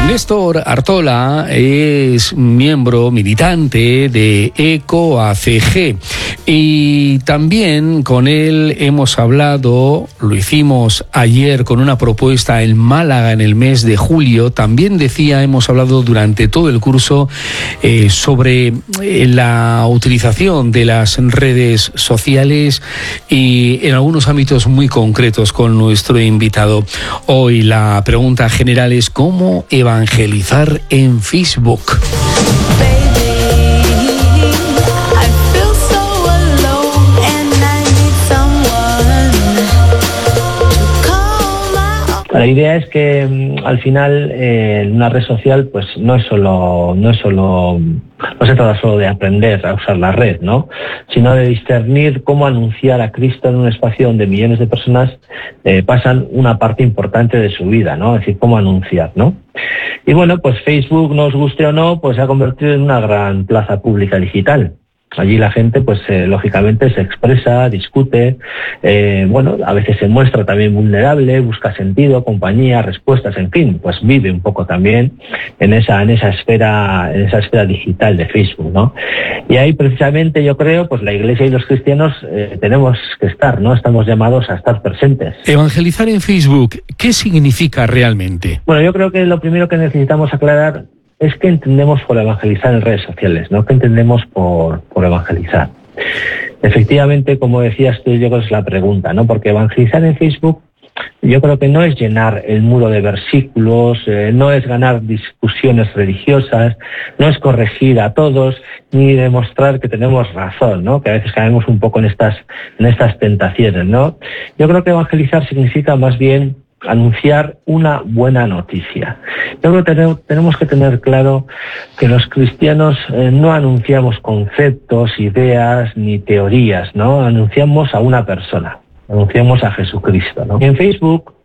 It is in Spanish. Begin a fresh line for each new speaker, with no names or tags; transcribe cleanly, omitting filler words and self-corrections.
Néstor Artola es miembro militante de EcoACG y también con él hemos hablado, lo hicimos ayer con una propuesta en Málaga en el mes de julio. También hemos hablado durante todo el curso sobre la utilización de las redes sociales y en algunos ámbitos muy concretos con nuestro invitado. Hoy la pregunta general es ¿cómo evangelizar en Facebook?
La idea es que al final una red social pues no se trata solo de aprender a usar la red, ¿no? Sino de discernir cómo anunciar a Cristo en un espacio donde millones de personas pasan una parte importante de su vida, ¿no? Es decir, cómo anunciar, ¿no? Y bueno, pues Facebook, nos guste o no, pues se ha convertido en una gran plaza pública digital. Allí la gente, pues lógicamente se expresa, discute, a veces se muestra también vulnerable, busca sentido, compañía, respuestas, en fin, pues vive un poco también en esa esfera digital de Facebook, ¿no? Y ahí precisamente yo creo, pues la Iglesia y los cristianos tenemos que estar, ¿no? Estamos llamados a estar presentes.
Evangelizar en Facebook, ¿qué significa realmente?
Bueno, yo creo que lo primero que necesitamos aclarar es qué entendemos por evangelizar en redes sociales, ¿no? ¿Qué entendemos por evangelizar? Efectivamente, como decías tú, yo creo que es la pregunta, ¿no? Porque evangelizar en Facebook yo creo que no es llenar el muro de versículos, no es ganar discusiones religiosas, no es corregir a todos, ni demostrar que tenemos razón, ¿no? Que a veces caemos un poco en estas tentaciones, ¿no? Yo creo que evangelizar significa más bien anunciar una buena noticia. Yo creo que tenemos que tener claro que los cristianos no anunciamos conceptos, ideas ni teorías, ¿no? Anunciamos a una persona, anunciamos a Jesucristo, ¿no? En Facebook